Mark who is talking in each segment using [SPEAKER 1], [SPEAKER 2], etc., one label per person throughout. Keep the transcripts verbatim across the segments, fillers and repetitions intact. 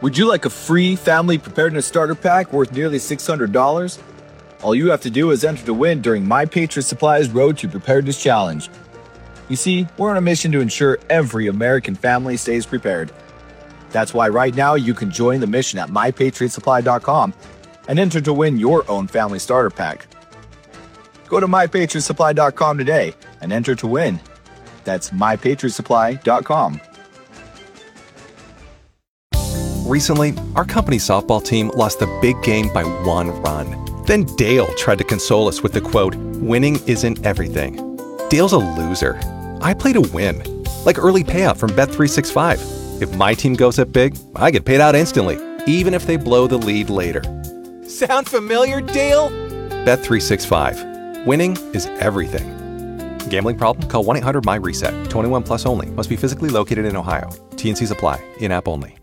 [SPEAKER 1] Would you like a free family preparedness starter pack worth nearly six hundred dollars? All you have to do is enter to win during My Patriot Supply's Road to Preparedness Challenge. You see, we're on a mission to ensure every American family stays prepared. That's why right now you can join the mission at my patriot supply dot com and enter to win your own family starter pack. Go to my patriot supply dot com today and enter to win. That's my patriot supply dot com.
[SPEAKER 2] Recently, our company softball team lost the big game by one run. Then Dale tried to console us with the quote, "Winning isn't everything." Dale's a loser. I play to win. Like early payout from Bet three sixty-five. If my team goes up big, I get paid out instantly, even if they blow the lead later. Sound familiar, Dale? Bet three sixty-five. Winning is everything. Gambling problem? Call one eight hundred M Y reset. twenty-one plus only. Must be physically located in Ohio. T N Cs apply. In-app only.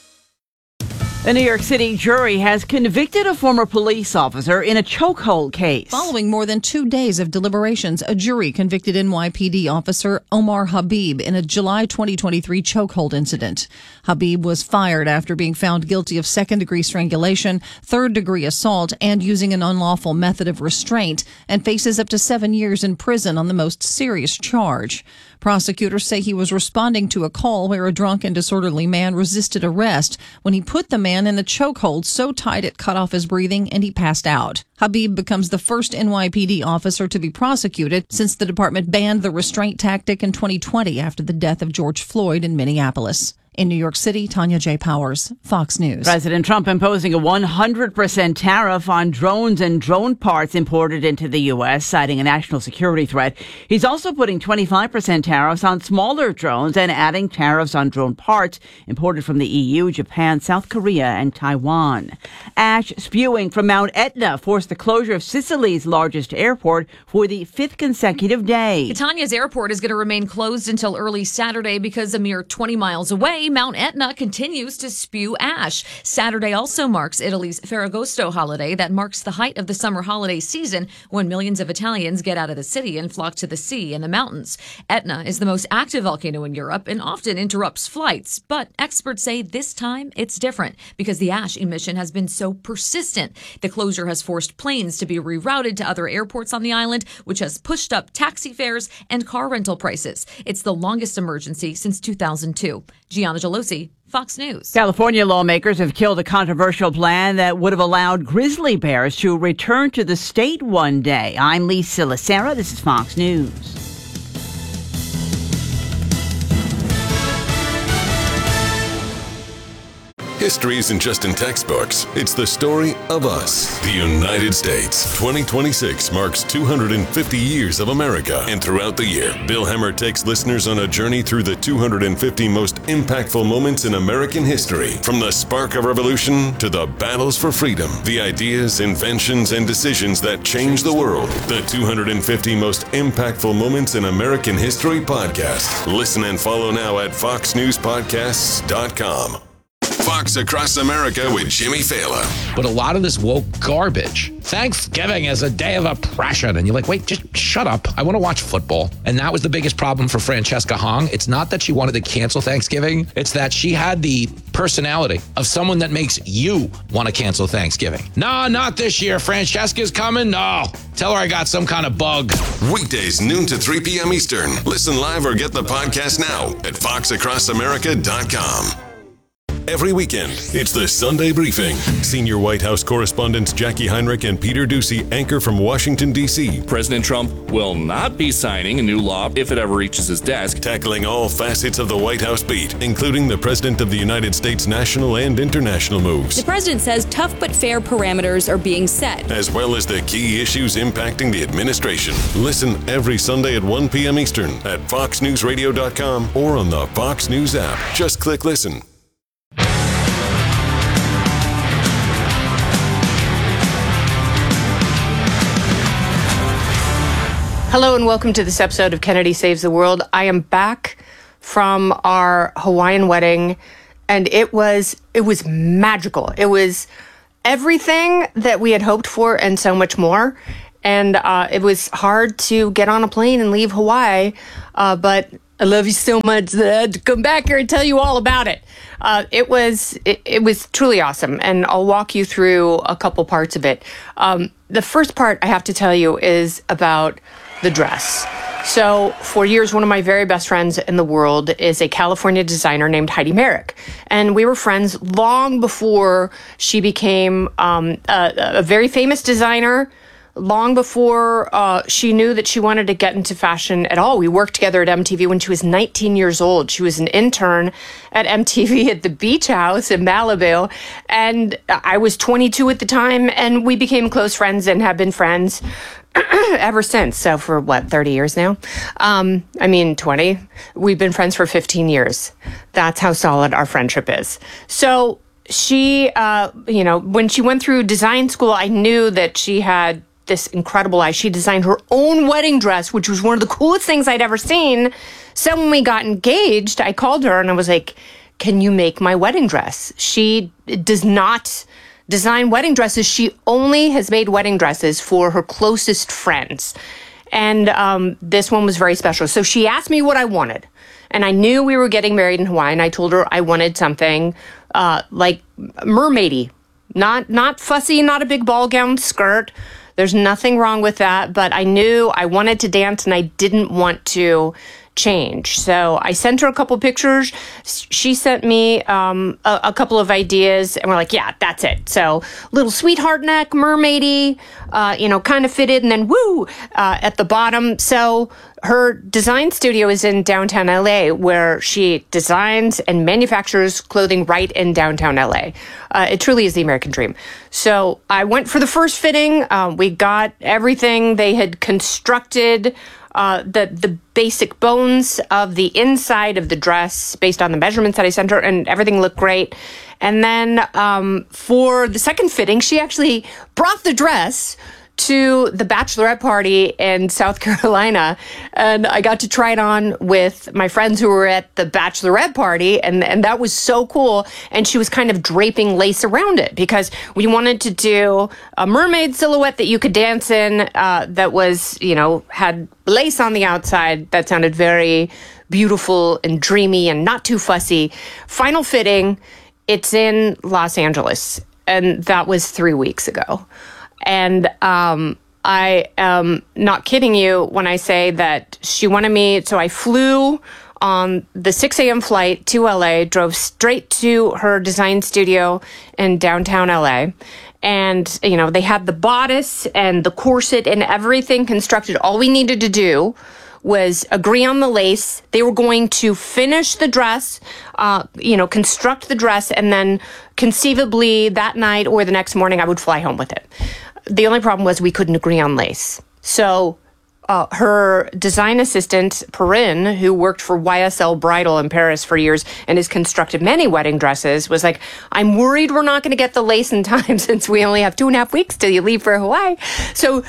[SPEAKER 3] The New York City jury has convicted a former police officer in a chokehold case.
[SPEAKER 4] Following more than two days of deliberations, a jury convicted N Y P D officer Omar Habib in a July twenty twenty-three chokehold incident. Habib was fired after being found guilty of second-degree strangulation, third-degree assault, and using an unlawful method of restraint, and faces up to seven years in prison on the most serious charge. Prosecutors say he was responding to a call where a drunk and disorderly man resisted arrest when he put the man in a chokehold so tight it cut off his breathing and he passed out. Habib becomes the first N Y P D officer to be prosecuted since the department banned the restraint tactic in twenty twenty after the death of George Floyd in Minneapolis. In New York City, Tanya J. Powers, Fox News.
[SPEAKER 3] President Trump imposing a one hundred percent tariff on drones and drone parts imported into the U S, citing a national security threat. He's also putting twenty-five percent tariffs on smaller drones and adding tariffs on drone parts imported from the E U, Japan, South Korea, and Taiwan. Ash spewing from Mount Etna forced the closure of Sicily's largest airport for the fifth consecutive day.
[SPEAKER 5] Catania's airport is going to remain closed until early Saturday because a mere twenty miles away, Mount Etna continues to spew ash. Saturday also marks Italy's Ferragosto holiday that marks the height of the summer holiday season when millions of Italians get out of the city and flock to the sea and the mountains. Etna is the most active volcano in Europe and often interrupts flights, but experts say this time it's different because the ash emission has been so persistent. The closure has forced planes to be rerouted to other airports on the island, which has pushed up taxi fares and car rental prices. It's the longest emergency since two thousand two. Gianna Gelosi, Fox News.
[SPEAKER 3] California lawmakers have killed a controversial plan that would have allowed grizzly bears to return to the state one day. I'm Lisa Lacera. This is Fox News.
[SPEAKER 6] History isn't just in textbooks. It's the story of us. The United States. twenty twenty-six marks two hundred fifty years of America. And throughout the year, Bill Hemmer takes listeners on a journey through the two hundred fifty most impactful moments in American history. From the spark of revolution to the battles for freedom. The ideas, inventions, and decisions that changed the world. The two hundred fifty most impactful moments in American history podcast. Listen and follow now at fox news podcasts dot com. Fox Across America with Jimmy Fallon.
[SPEAKER 7] But a lot of this woke garbage. Thanksgiving is a day of oppression. And you're like, wait, just shut up. I want to watch football. And that was the biggest problem for Francesca Hong. It's not that she wanted to cancel Thanksgiving. It's that she had the personality of someone that makes you want to cancel Thanksgiving. No, not this year. Francesca's coming. No. Tell her I got some kind of bug.
[SPEAKER 6] Weekdays, noon to three p.m. Eastern. Listen live or get the podcast now at fox across america dot com. Every weekend, it's the Sunday Briefing. Senior White House correspondents Jackie Heinrich and Peter Doocy anchor from Washington, D C
[SPEAKER 8] President Trump will not be signing a new law if it ever reaches his desk.
[SPEAKER 6] Tackling all facets of the White House beat, including the President of the United States' national and international moves.
[SPEAKER 9] The president says tough but fair parameters are being set,
[SPEAKER 6] as well as the key issues impacting the administration. Listen every Sunday at one p.m. Eastern at fox news radio dot com or on the Fox News app. Just click listen.
[SPEAKER 10] Hello and welcome to this episode of Kennedy Saves the World. I am back from our Hawaiian wedding, and it was it was magical. It was everything that we had hoped for and so much more. And uh, it was hard to get on a plane and leave Hawaii, uh, but I love you so much that I had to come back here and tell you all about it. Uh, it was it, it was truly awesome, and I'll walk you through a couple parts of it. Um, the first part I have to tell you is about the dress. So for years, one of my very best friends in the world is a California designer named Heidi Merrick. And we were friends long before she became um, a, a very famous designer, long before uh, she knew that she wanted to get into fashion at all. We worked together at M T V when she was nineteen years old. She was an intern at M T V at the Beach House in Malibu. And I was twenty-two at the time, and we became close friends and have been friends ever since. So for what, thirty years now? Um, I mean, twenty. We've been friends for fifteen years. That's how solid our friendship is. So she, uh, you know, when she went through design school, I knew that she had this incredible eye. She designed her own wedding dress, which was one of the coolest things I'd ever seen. So when we got engaged, I called her and I was like, can you make my wedding dress? She does not design wedding dresses. She only has made wedding dresses for her closest friends. And um, this one was very special. So she asked me what I wanted. And I knew we were getting married in Hawaii. And I told her I wanted something uh, like mermaidy. Not, not fussy, not a big ball gown skirt. There's nothing wrong with that. But I knew I wanted to dance and I didn't want to change. So I sent her a couple pictures. She sent me um, a, a couple of ideas, and we're like, yeah, that's it. So little sweetheart neck, mermaidy, uh, you know, kind of fitted, and then woo uh, at the bottom. So her design studio is in downtown L A, where she designs and manufactures clothing right in downtown L A. Uh, it truly is the American dream. So I went for the first fitting. Um, we got everything they had constructed. Uh, the the basic bones of the inside of the dress based on the measurements that I sent her, and everything looked great. And then um, for the second fitting, she actually brought the dress to the bachelorette party in South Carolina, and I got to try it on with my friends who were at the bachelorette party, and, and that was so cool. And she was kind of draping lace around it because we wanted to do a mermaid silhouette that you could dance in, uh, that was, you know, had lace on the outside that sounded very beautiful and dreamy and not too fussy. Final fitting, it's in Los Angeles, and that was three weeks ago. And um, I am not kidding you when I say that she wanted me. So I flew on the six a.m. flight to L A, drove straight to her design studio in downtown L A. And, you know, they had the bodice and the corset and everything constructed. All we needed to do was agree on the lace. They were going to finish the dress, uh, you know, construct the dress, and then conceivably that night or the next morning I would fly home with it. The only problem was we couldn't agree on lace. So uh, her design assistant, Perrine, who worked for Y S L Bridal in Paris for years and has constructed many wedding dresses, was like, I'm worried we're not going to get the lace in time since we only have two and a half weeks till you leave for Hawaii. So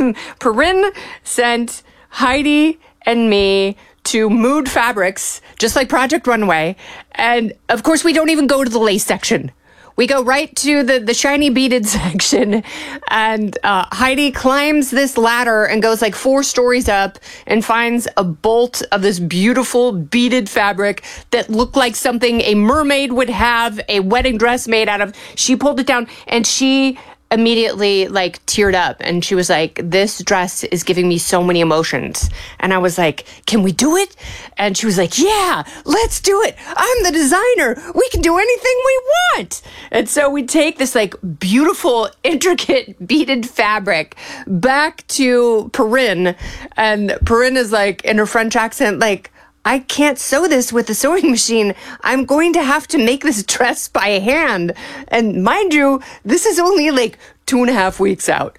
[SPEAKER 10] Perrine sent Heidi and me to Mood Fabrics, just like Project Runway. And of course, we don't even go to the lace section. We go right to the, the shiny beaded section, and uh, Heidi climbs this ladder and goes like four stories up and finds a bolt of this beautiful beaded fabric that looked like something a mermaid would have a wedding dress made out of. She pulled it down, and she immediately like teared up, and she was like, this dress is giving me so many emotions. And I was like, can we do it? And she was like, yeah, let's do it. I'm the designer. We can do anything we want. And so we take this like beautiful, intricate beaded fabric back to Perrine, and Perrine is like in her French accent, like, I can't sew this with a sewing machine. I'm going to have to make this dress by hand. And mind you, this is only like two and a half weeks out.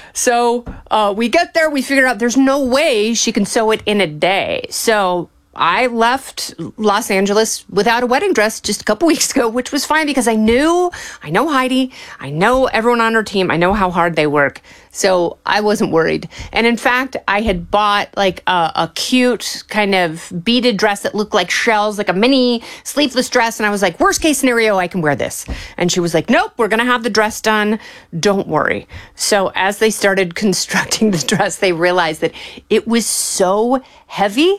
[SPEAKER 10] So uh, we get there, we figure out there's no way she can sew it in a day. So I left Los Angeles without a wedding dress just a couple weeks ago, which was fine because I knew, I know Heidi, I know everyone on her team, I know how hard they work. So I wasn't worried. And in fact, I had bought like a, a cute kind of beaded dress that looked like shells, like a mini sleeveless dress. And I was like, worst case scenario, I can wear this. And she was like, nope, we're going to have the dress done. Don't worry. So as they started constructing the dress, they realized that it was so heavy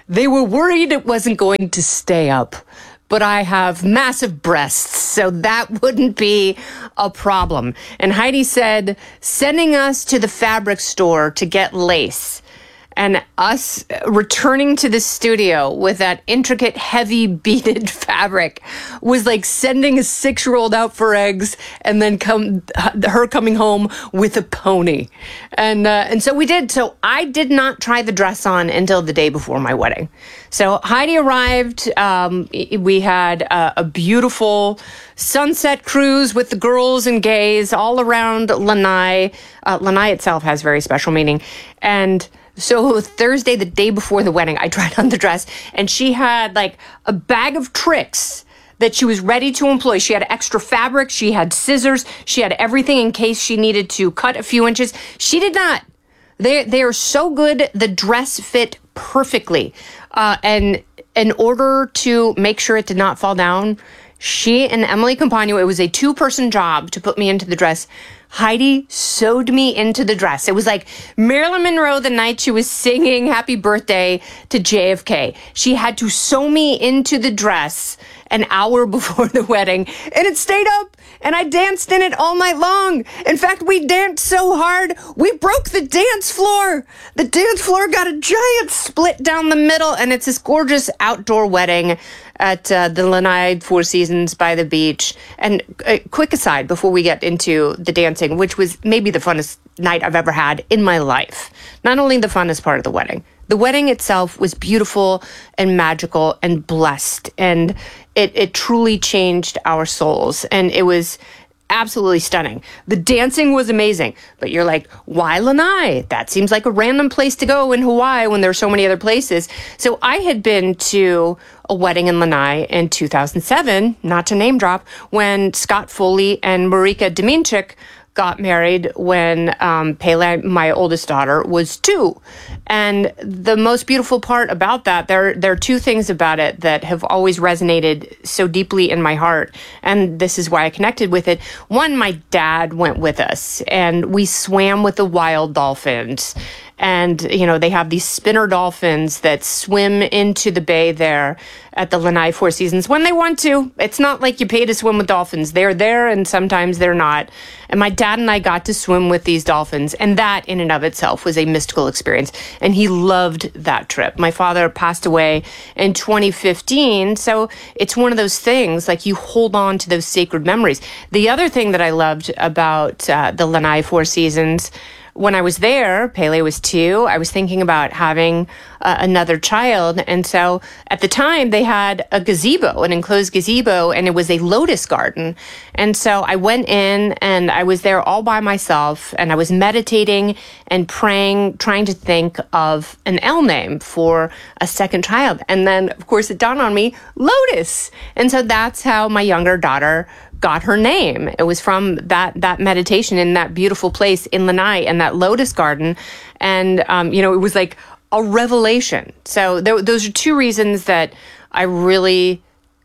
[SPEAKER 10] They were worried it wasn't going to stay up. But I have massive breasts, so that wouldn't be a problem. And Heidi said, sending us to the fabric store to get lace and us returning to the studio with that intricate, heavy beaded fabric was like sending a six-year-old out for eggs and then come her coming home with a pony. And uh, and so we did. So I did not try the dress on until the day before my wedding. So Heidi arrived. Um, we had a, a beautiful sunset cruise with the girls and gays all around Lanai. Uh, Lanai itself has very special meaning. And so Thursday, the day before the wedding, I tried on the dress, and she had like a bag of tricks that she was ready to employ. She had extra fabric, she had scissors, she had everything in case she needed to cut a few inches. She did not. They they are so good. The dress fit perfectly. Uh, and in order to make sure it did not fall down, she and Emily Campagno, it was a two-person job to put me into the dress. Heidi sewed me into the dress. It was like Marilyn Monroe the night she was singing Happy Birthday to J F K. She had to sew me into the dress an hour before the wedding, and it stayed up, and I danced in it all night long. In fact, we danced so hard, we broke the dance floor. The dance floor got a giant split down the middle, and it's this gorgeous outdoor wedding at uh, the Lanai Four Seasons by the beach. And a quick aside before we get into the dancing, which was maybe the funnest night I've ever had in my life. Not only the funnest part of the wedding, the wedding itself was beautiful and magical and blessed, and it, it truly changed our souls, and it was absolutely stunning. The dancing was amazing, but you're like, why Lanai? That seems like a random place to go in Hawaii when there's so many other places. So I had been to a wedding in Lanai in two thousand seven, not to name drop, when Scott Foley and Marika Dominchik got married when um, Pele, my oldest daughter, was two. And the most beautiful part about that, there, there are two things about it that have always resonated so deeply in my heart. And this is why I connected with it. One, my dad went with us, and we swam with the wild dolphins. And, you know, they have these spinner dolphins that swim into the bay there at the Lanai Four Seasons when they want to. It's not like you pay to swim with dolphins. They're there, and sometimes they're not. And my dad and I got to swim with these dolphins, and that in and of itself was a mystical experience. And he loved that trip. My father passed away in twenty fifteen, so it's one of those things, like you hold on to those sacred memories. The other thing that I loved about uh, the Lanai Four Seasons, when I was there, Pele was two, I was thinking about having uh, another child. And so at the time, they had a gazebo, an enclosed gazebo, and it was a lotus garden. And so I went in, and I was there all by myself, and I was meditating and praying, trying to think of an L name for a second child. And then, of course, it dawned on me, Lotus. And so that's how my younger daughter got her name. It was from that that meditation in that beautiful place in Lanai and that lotus garden. And, um, you know, it was like a revelation. So there, those are two reasons that I really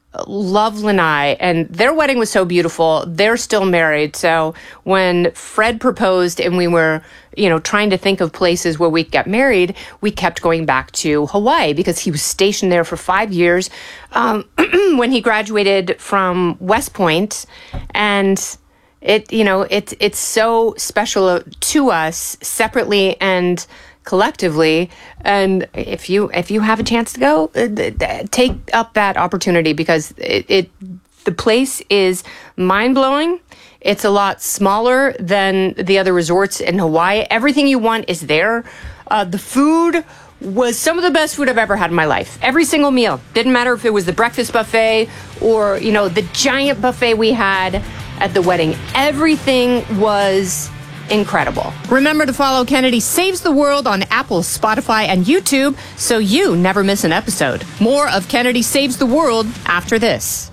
[SPEAKER 10] love Lanai. And their wedding was so beautiful. They're still married. So when Fred proposed and we were, you know, trying to think of places where we could get married, we kept going back to Hawaii because he was stationed there for five years um, when he graduated from West Point. And it, you know, it's it's so special to us separately and collectively. And if you if you have a chance to go, uh, take up that opportunity, because it, it the place is mind-blowing. It's a lot smaller than the other resorts in Hawaii. Everything you want is there. Uh, the food was some of the best food I've ever had in my life. Every single meal. Didn't matter if it was the breakfast buffet or, you know, the giant buffet we had at the wedding. Everything was incredible. Remember to follow Kennedy Saves the World on Apple, Spotify, and YouTube so you never miss an episode. More of Kennedy Saves the World after this.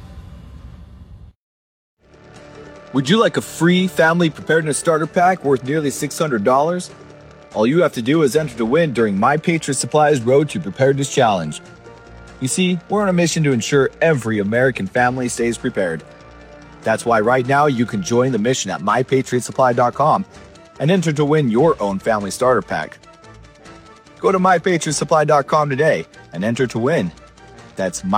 [SPEAKER 1] Would you like a free family preparedness starter pack worth nearly six hundred dollars? All you have to do is enter to win during My Patriot Supply's Road to Preparedness Challenge. You see, we're on a mission to ensure every American family stays prepared. That's why right now you can join the mission at my patriot supply dot com and enter to win your own family starter pack. Go to my patriot supply dot com today and enter to win. That's my